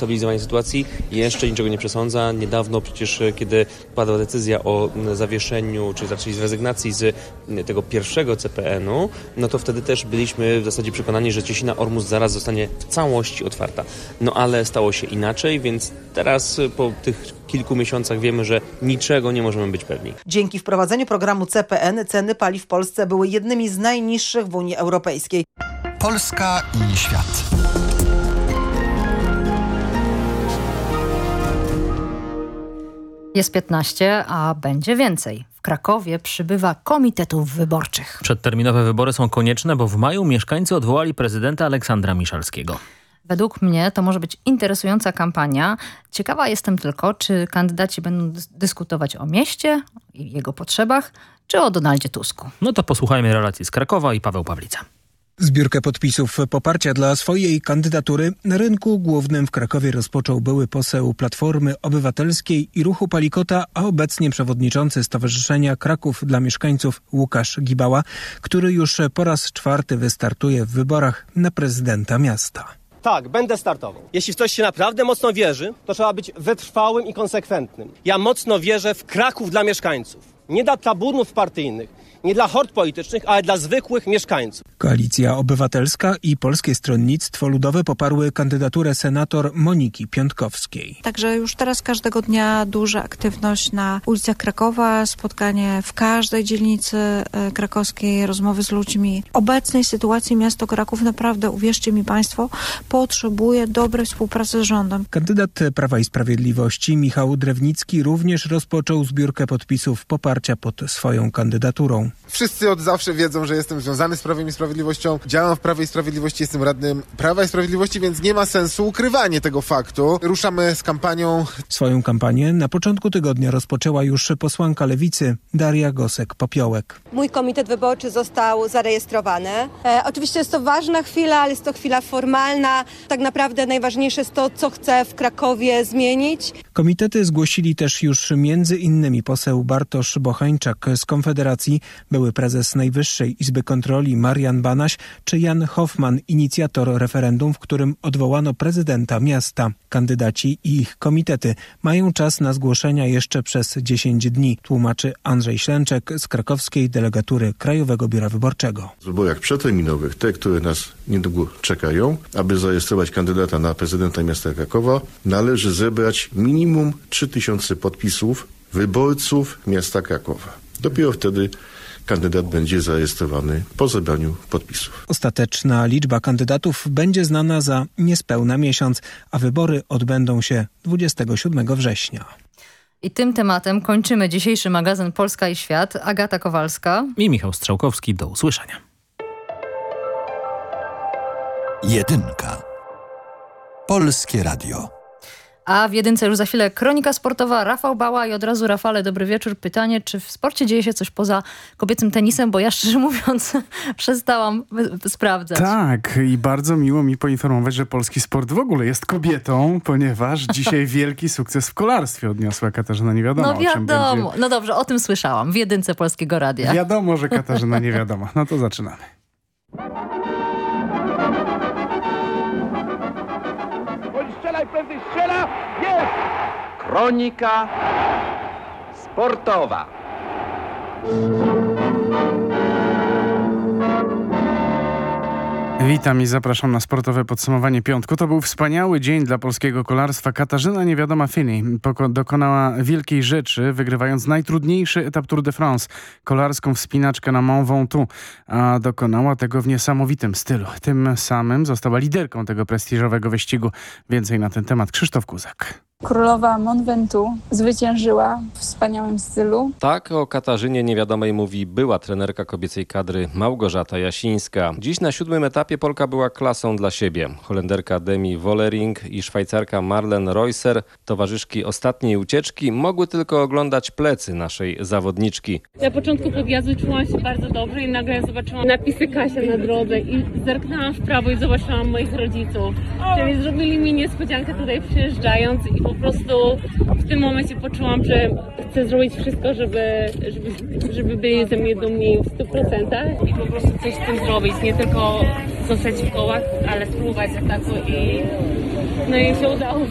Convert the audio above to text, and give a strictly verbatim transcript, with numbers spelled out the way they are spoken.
ustabilizowanie sytuacji jeszcze niczego nie przesądza. Niedawno przecież, kiedy padła decyzja o zawieszeniu, czy raczej z rezygnacji z tego pierwszego C P N-u, no to wtedy też byliśmy w zasadzie przekonani, że Cieśnina Ormus zaraz zostanie w całości otwarta. No ale stało się inaczej, więc teraz po tych kilku miesiącach wiemy, że niczego nie możemy być pewni. Dzięki wprowadzeniu programu C P N ceny paliw w Polsce były jednymi z najniższych w Unii Europejskiej. Polska i świat. Jest piętnaście, a będzie więcej. W Krakowie przybywa komitetów wyborczych. Przedterminowe wybory są konieczne, bo w maju mieszkańcy odwołali prezydenta Aleksandra Miszalskiego. Według mnie to może być interesująca kampania. Ciekawa jestem tylko, czy kandydaci będą dys- dyskutować o mieście i jego potrzebach, czy o Donaldzie Tusku. No to posłuchajmy relacji z Krakowa i Paweł Pawlica. Zbiórkę podpisów poparcia dla swojej kandydatury na rynku głównym w Krakowie rozpoczął były poseł Platformy Obywatelskiej i Ruchu Palikota, a obecnie przewodniczący Stowarzyszenia Kraków dla Mieszkańców Łukasz Gibała, który już po raz czwarty wystartuje w wyborach na prezydenta miasta. Tak, będę startował. Jeśli w coś się naprawdę mocno wierzy, to trzeba być wytrwałym i konsekwentnym. Ja mocno wierzę w Kraków dla mieszkańców. Nie dla tabunów partyjnych, nie dla hord politycznych, ale dla zwykłych mieszkańców. Koalicja Obywatelska i Polskie Stronnictwo Ludowe poparły kandydaturę senator Moniki Piątkowskiej. Także już teraz każdego dnia duża aktywność na ulicach Krakowa, spotkanie w każdej dzielnicy krakowskiej, rozmowy z ludźmi. W obecnej sytuacji miasto Kraków naprawdę, uwierzcie mi Państwo, potrzebuje dobrej współpracy z rządem. Kandydat Prawa i Sprawiedliwości Michał Drewnicki również rozpoczął zbiórkę podpisów poparcia pod swoją kandydaturą. Wszyscy od zawsze wiedzą, że jestem związany z Prawem i Sprawiedliwością. Działam w Prawie i Sprawiedliwości, jestem radnym Prawa i Sprawiedliwości, więc nie ma sensu ukrywanie tego faktu. Ruszamy z kampanią. Swoją kampanię na początku tygodnia rozpoczęła już posłanka Lewicy Daria Gosek-Popiołek. Mój komitet wyborczy został zarejestrowany. E, oczywiście jest to ważna chwila, ale jest to chwila formalna. Tak naprawdę najważniejsze jest to, co chcę w Krakowie zmienić. Komitety zgłosili też już między innymi poseł Bartosz Bochańczak z Konfederacji, były prezes Najwyższej Izby Kontroli Marian Banaś czy Jan Hoffman, inicjator referendum, w którym odwołano prezydenta miasta. Kandydaci i ich komitety mają czas na zgłoszenia jeszcze przez dziesięć dni, tłumaczy Andrzej Ślęczek z krakowskiej delegatury Krajowego Biura Wyborczego. W wyborach przedterminowych, te, które nas niedługo czekają, aby zarejestrować kandydata na prezydenta miasta Krakowa, należy zebrać minimum trzy tysiące podpisów wyborców miasta Krakowa. Dopiero wtedy kandydat będzie zarejestrowany po zebraniu podpisów. Ostateczna liczba kandydatów będzie znana za niespełna miesiąc, a wybory odbędą się dwudziestego siódmego września. I tym tematem kończymy dzisiejszy magazyn Polska i Świat. Agata Kowalska i Michał Strzałkowski. Do usłyszenia. Jedynka. Polskie Radio. A w jedynce już za chwilę kronika sportowa, Rafał Bała i od razu Rafale, dobry wieczór. Pytanie, czy w sporcie dzieje się coś poza kobiecym tenisem, bo ja szczerze mówiąc przestałam sprawdzać. Tak, i bardzo miło mi poinformować, że polski sport w ogóle jest kobietą, ponieważ dzisiaj wielki sukces w kolarstwie odniosła Katarzyna Niewiadoma. No wiadomo, o czym będzie... no dobrze, o tym słyszałam w jedynce Polskiego Radia. Wiadomo, że Katarzyna Niewiadoma. No to zaczynamy. Strzelaj, prędzej strzela! Jest! Kronika sportowa. Witam i zapraszam na sportowe podsumowanie piątku. To był wspaniały dzień dla polskiego kolarstwa. Katarzyna Niewiadoma Finney dokonała wielkiej rzeczy, wygrywając najtrudniejszy etap Tour de France, kolarską wspinaczkę na Mont Ventoux, a dokonała tego w niesamowitym stylu. Tym samym została liderką tego prestiżowego wyścigu. Więcej na ten temat Krzysztof Kuzak. Królowa Mont Ventoux zwyciężyła w wspaniałym stylu. Tak o Katarzynie Niewiadomej mówi była trenerka kobiecej kadry Małgorzata Jasińska. Dziś na siódmym etapie Polka była klasą dla siebie. Holenderka Demi Wollering i Szwajcarka Marlene Reusser, towarzyszki ostatniej ucieczki, mogły tylko oglądać plecy naszej zawodniczki. Na początku podjazdu czułam się bardzo dobrze i nagle zobaczyłam napisy Kasia na drodze i zerknęłam w prawo i zobaczyłam moich rodziców. Czyli zrobili mi niespodziankę tutaj przyjeżdżając i po prostu w tym momencie poczułam, że chcę zrobić wszystko, żeby, żeby, żeby byli ze mnie dumni w stu procentach i po prostu coś z tym zrobić, nie tylko zostać w kołach, ale spróbować ataku i no i się udało.